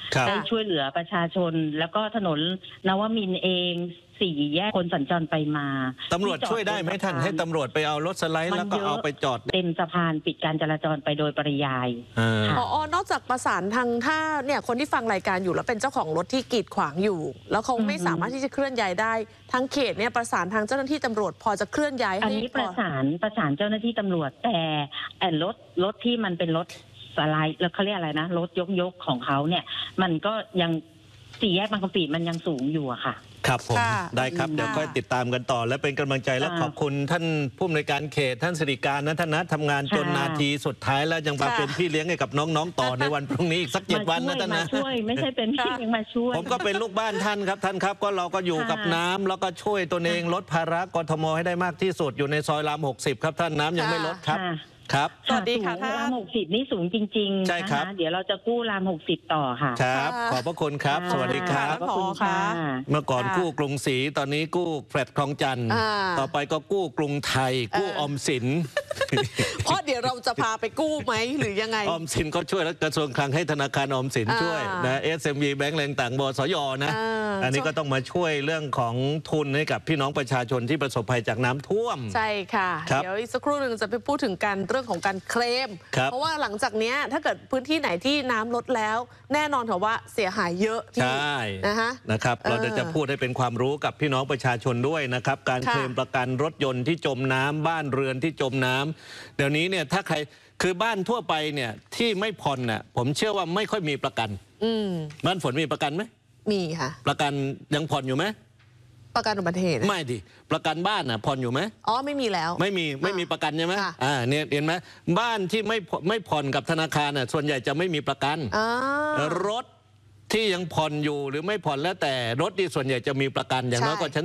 ได้ช่วยเหลือประชาชนแล้วก็ถนนนวมินทร์เอง4 แยกคนสัญจรไปมาตำรวจช่วยได้ไหมท่านให้ตำรวจไปเอารถสไลด์แล้วก็เอาไปจอดเต็มสะพานปิดการจราจรไปโดยปริยายนอกจากประสานทางถ้าเนี่ยคนที่ฟังรายการอยู่แล้วเป็นเจ้าของรถที่กีดขวางอยู่แล้วเขาไม่สามารถที่จะเคลื่อนย้ายได้ทั้งเขตเนี่ยประสานทางเจ้าหน้าที่ตำรวจพอจะเคลื่อนย้ายอันนี้ประสานเจ้าหน้าที่ตำรวจแต่รถที่มันเป็นรถสไลด์แล้วเขาเรียกอะไรนะรถยกของเขาเนี่ยมันก็ยัง4 แยกบางกะปิมันยังสูงอยู่อะค่ะครับผมได้ครับเดี๋ยวค่อยติดตามกันต่อและเป็นกำลังใจและขอบคุณท่านผู้อำนวยการเขตท่านสิริการนะท่านนะทำงานจนนาทีสุดท้ายแล้วยังมาเป็นพี่เลี้ยงให้กับน้องๆต่อในวันพรุ่งนี้อีกสัก7 วันนะท่านนะช่วยไม่ใช่เป็นพี่ยังมาช่วยผมก็เป็นลูกบ้านท่านครับท่านครับก็เราก็อยู่กับน้ำแล้วก็ช่วยตัวเองลดภาระกทมให้ได้มากที่สุดอยู่ในซอยราม60ครับท่านน้ำยังไม่ลดครับครับสวัสดีค่ะท่านราม60นี่สูงจริงๆใช่ครับเดี๋ยวเราจะกู้ราม60ต่อค่ะครับขอบพระคุณครับสวัสดีครับขอบคุณค่ะเมื่อก่อนกู้กรุงศรีตอนนี้กู้แฟลตคลองจันทร์ต่อไปก็กู้กรุงไทยกู้ออมสินเพราะเดี๋ยวเราจะพาไปกู้ไหมหรือยังไงออมสินก็ช่วยแล้วกระทรวงคลังให้ธนาคารออมสินช่วยนะ SME แบงก์แรงต่างบสยนะอันนี้ก็ต้องมาช่วยเรื่องของทุนให้กับพี่น้องประชาชนที่ประสบภัยจากน้ำท่วมใช่ค่ะเดี๋ยวอีกสักครู่หนึ่งจะไปพูดถึงการเรื่องของการเคลมเพราะว่าหลังจากนี้ถ้าเกิดพื้นที่ไหนที่น้ำลดแล้วแน่นอนเถอะว่าเสียหายเยอะใช่นะครับเราจะพูดให้เป็นความรู้กับพี่น้องประชาชนด้วยนะครับการเคลมประกันรถยนต์ที่จมน้ำบ้านเรือนที่จมน้ำเดี๋ยวนี้เนี่ยถ้าใครคือบ้านทั่วไปเนี่ยที่ไม่ผ่อนน่ะผมเชื่อว่าไม่ค่อยมีประกันบ้านฝนมีประกันไหมมีค่ะประกันยังผ่อนอยู่ไหมประกันอุบัติเหตุไม่ดิประกันบ้านน่ะผ่อนอยู่ไหมอ๋อไม่มีแล้วไม่มีประกันใช่ไหมเนี่ยเห็นไหมบ้านที่ไม่ผ่อนกับธนาคารน่ะส่วนใหญ่จะไม่มีประกันรถที่ยังผ่อนอยู่หรือไม่ผ่อนแล้วแต่รถที่ส่วนใหญ่จะมีประกันอย่างน้อยก็ชั้น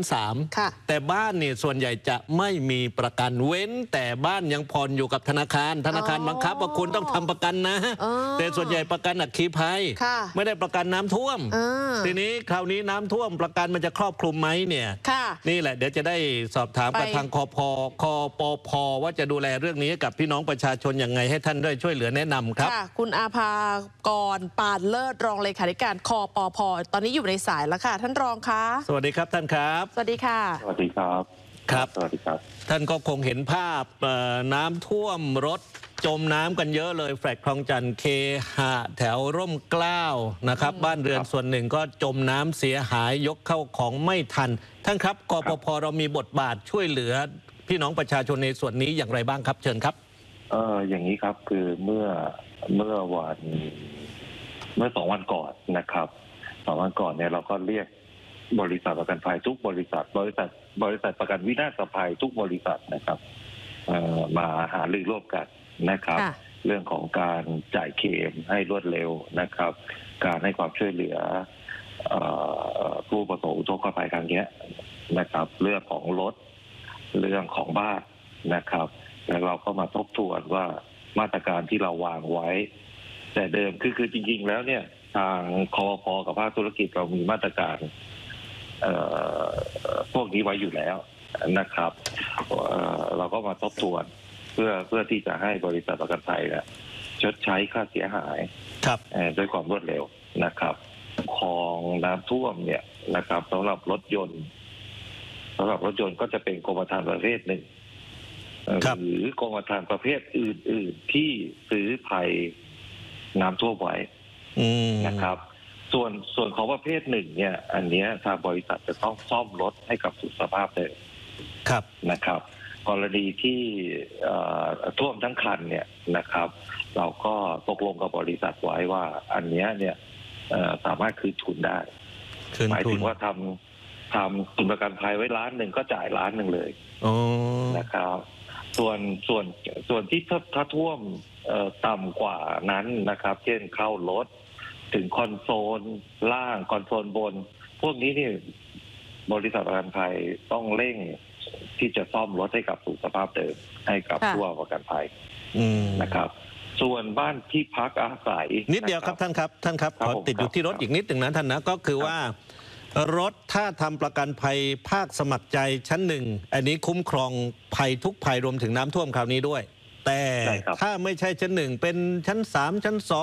3แต่บ้านนี่ส่วนใหญ่จะไม่มีประกันเว้นแต่บ้านยังผ่อนอยู่กับธนาคารบังคับว่าคุณต้องทำประกันนะแต่ส่วนใหญ่ประกันอัคคีภัยไม่ได้ประกันน้ำท่วมทีนี้คราวนี้น้ำท่วมประกันมันจะครอบคลุมไหมเนี่ยนี่แหละเดี๋ยวจะได้สอบถามกับทางคปพว่าจะดูแลเรื่องนี้กับพี่น้องประชาชนยังไงให้ท่านได้ช่วยเหลือแนะนำครับคุณอาภากรปานเลิศรองเลขาธิการคปพ.ตอนนี้อยู่ในสายแล้วค่ะท่านรองคะสวัสดีครับท่านครับสวัสดีค่ะสวัสดีครับครับสวัสดีครับท่านก็คงเห็นภาพน้ำท่วมรถจมน้ำกันเยอะเลยแฟลตคลองจันทร์เคหะแถวร่มเกล้านะครับบ้านเรือนส่วนหนึ่งก็จมน้ำเสียหายยกเข้าของไม่ทันท่านครับกปพ.เรามีบทบาทช่วยเหลือพี่น้องประชาชนในส่วนนี้อย่างไรบ้างครับเชิญครับอย่างนี้ครับคือเมื่อวันเมื่อ2 วันก่อนนะครับ2 วันก่อนเนี่ยเราก็เรียกบริษัทประกันภัยทุกบริษัทประกันวินาศภัยทุกบริษัทนะครับมาหารือร่วมกันนะครับเรื่องของการจ่ายเคลมให้รวดเร็วนะครับการให้ความช่วยเหลือผู้ประสบอุทกภัยครั้งนี้นะครับเรื่องของรถเรื่องของบ้านนะครับแล้วเราก็มาทบทวนว่ามาตรการที่เราวางไว้แต่เดิมคือจริงๆแล้วเนี่ยทางคปพ.กับภาคธุรกิจเรามีมาตรการพวกนี้ไว้อยู่แล้วนะครับเราก็มาทบทวนเพื่อที่จะให้บริษัทประกันภัยเนี่ยชดใช้ค่าเสียหายด้วยความรวดเร็วนะครับของน้ำท่วมเนี่ยนะครับสำหรับรถยนต์ก็จะเป็นกรมธรรม์ประเภทหนึ่งหรือกรมธรรม์ประเภทอื่นๆที่ซื้อภัยน้ำท่วมไว้นะครับส่วนของประเภทหนึ่งเนี่ยอันนี้ทางบริษัทจะต้องซ่อมรถให้กับสุขสภาพเดิมนะครับกรณีที่ท่วมทั้งคันเนี่ยนะครับเราก็ตกลงกับบริษัทไว้ว่าอันนี้เนี่ยสามารถคืนทุนได้หมายถึงว่าทำทุนประกันภัยไว้1,000,000ก็จ่าย1,000,000เลยนะครับส่วนที่ถ้าท่วมต่ำกว่านั้นนะครับเช่นเข้ารถถึงคอนโซลล่างคอนโซลบนพวกนี้นี่บริษัทประกันภัยต้องเร่งที่จะซ่อมรถให้กับสู่สภาพเดิมให้กับผู้ประกันภัยนะครับส่วนบ้านที่พักอาศัยนิดเดียวครับท่านครับขอติดอยู่ที่รถอีกนิดหนึ่งนะท่านนะก็คือว่ารถถ้าทำประกันภัยภาคสมัครใจชั้น1อันนี้คุ้มครองภัยทุกภัยรวมถึงน้ำท่วมคราวนี้ด้วยแต่ถ้าไม่ใช่ชั้น1เป็นชั้น3ชั้น2